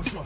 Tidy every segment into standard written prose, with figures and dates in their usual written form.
François.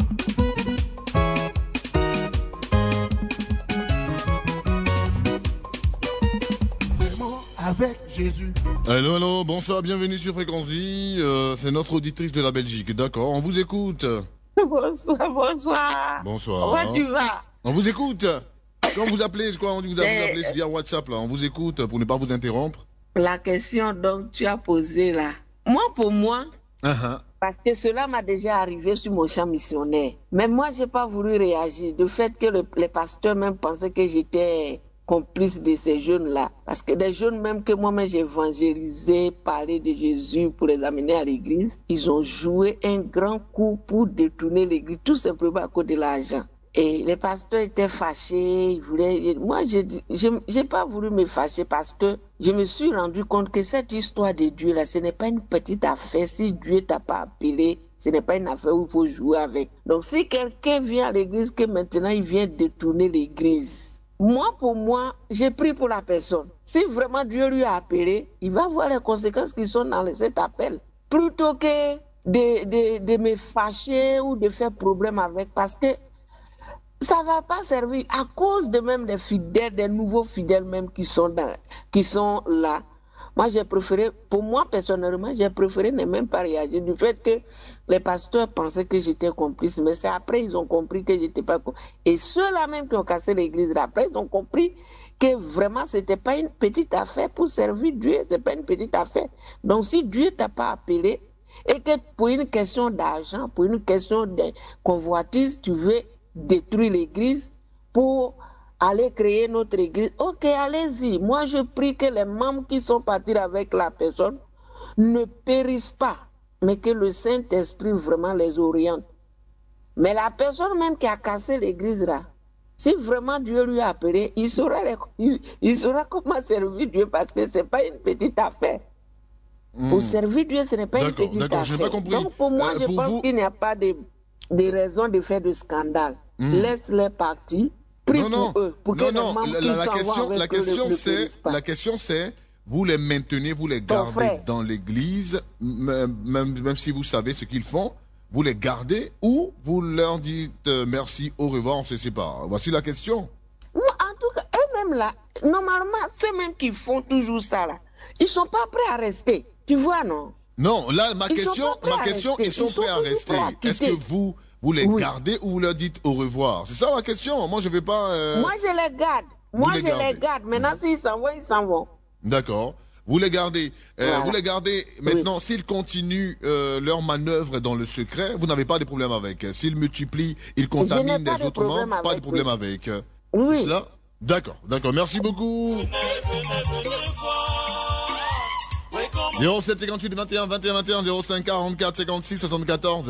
Vraiment avec Jésus. Allô, allô, bonsoir, bienvenue sur Fréquence Vie. C'est notre auditrice de la Belgique, d'accord, on vous écoute. Bonsoir, bonsoir. Bonsoir. Comment tu vas? On vous écoute. Quand vous appelez, je crois, on vous appelez via WhatsApp, là. On vous écoute pour ne pas vous interrompre. La question donc tu as posée là. Moi, pour moi, parce que cela m'a déjà arrivé sur mon champ missionnaire. Mais moi, j'ai pas voulu réagir. Du fait que les pasteurs même pensaient que j'étais complice de ces jeunes-là. Parce que des jeunes même que moi-même j'ai évangélisé, parlé de Jésus pour les amener à l'église, ils ont joué un grand coup pour détourner l'église, tout simplement à cause de l'argent. Et les pasteurs étaient fâchés, ils voulaient... Moi, j'ai pas voulu me fâcher parce que je me suis rendu compte que cette histoire de Dieu, là, ce n'est pas une petite affaire. Si Dieu t'a pas appelé, ce n'est pas une affaire où il faut jouer avec. Donc, si quelqu'un vient à l'église, que maintenant il vient détourner l'église, moi, pour moi, j'ai pris pour la personne. Si vraiment Dieu lui a appelé, il va voir les conséquences qui sont dans cet appel. Plutôt que de me fâcher ou de faire problème avec, parce que ça va pas servir à cause de même des fidèles, des nouveaux fidèles même qui sont là. Moi, j'ai préféré, pour moi personnellement, j'ai préféré ne même pas réagir du fait que les pasteurs pensaient que j'étais complice, mais c'est après ils ont compris que j'étais pas complice. Et ceux-là même qui ont cassé l'église, après ils ont compris que vraiment c'était pas une petite affaire pour servir Dieu, c'est pas une petite affaire. Donc si Dieu t'a pas appelé et que pour une question d'argent, pour une question de convoitise, tu veux détruire l'église pour aller créer notre église, ok, allez-y. Moi, je prie que les membres qui sont partis avec la personne ne périssent pas, mais que le Saint-Esprit vraiment les oriente. Mais la personne même qui a cassé l'église là, si vraiment Dieu lui a appelé, il saura comment servir Dieu parce que c'est pas une petite affaire. Pour servir Dieu, ce n'est pas une petite affaire. J'ai pas compris. Donc pour moi, je pense qu'il n'y a pas de raison de faire de scandale. Laisse-les partir. Prie pour eux. Pour que la question c'est, vous les maintenez, vous les gardez dans l'église, même si vous savez ce qu'ils font, vous les gardez ou vous leur dites merci, au revoir, on se sépare. Voici la question. En tout cas, eux-mêmes là, normalement, ceux-mêmes qui font toujours ça là, ils sont pas prêts à rester. Tu vois, non? Non, là, ma question, ils sont prêts à rester. Est-ce que vous les gardez ou vous leur dites au revoir? C'est ça la question. Moi, je vais pas... Moi, je les garde. Les garde. Maintenant, s'ils s'en vont, ils s'en vont. D'accord. Vous les gardez. Voilà. Vous les gardez. Maintenant, s'ils continuent leur manœuvre dans le secret, vous n'avez pas de problème avec. S'ils multiplient, ils contaminent des autres membres, pas de problème avec. Oui. Cela? D'accord. Merci beaucoup. 07 58 21 21 21 05 44 56 74